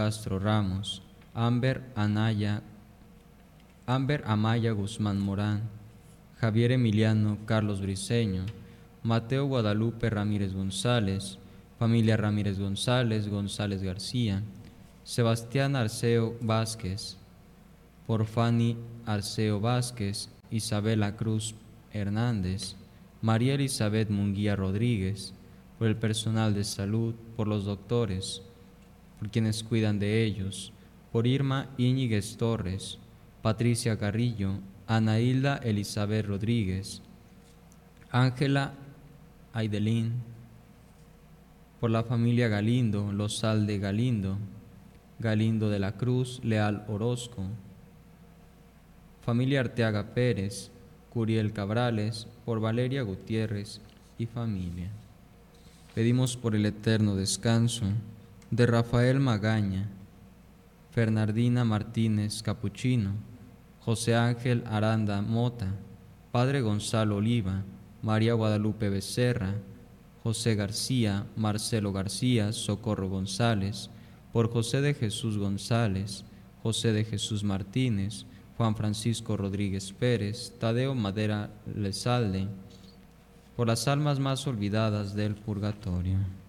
Castro Ramos, Amber Amaya Guzmán Morán, Javier Emiliano Carlos Briceño, Mateo Guadalupe Ramírez González, familia Ramírez González, González García, Sebastián Arceo Vázquez, por Fanny Arceo Vázquez, Isabela Cruz Hernández, María Elizabeth Munguía Rodríguez, por el personal de salud, por los doctores, por quienes cuidan de ellos, por Irma Íñiguez Torres, Patricia Carrillo, Ana Hilda Elizabeth Rodríguez, Ángela Aidelín, por la familia Galindo, Lozalde Galindo, Galindo de la Cruz, Leal Orozco, familia Arteaga Pérez, Curiel Cabrales, por Valeria Gutiérrez y familia. Pedimos por el eterno descanso de Rafael Magaña, Fernandina Martínez Capuchino, José Ángel Aranda Mota, Padre Gonzalo Oliva, María Guadalupe Becerra, José García, Marcelo García, Socorro González, por José de Jesús González, José de Jesús Martínez, Juan Francisco Rodríguez Pérez, Tadeo Madera Lezalde, por las almas más olvidadas del purgatorio.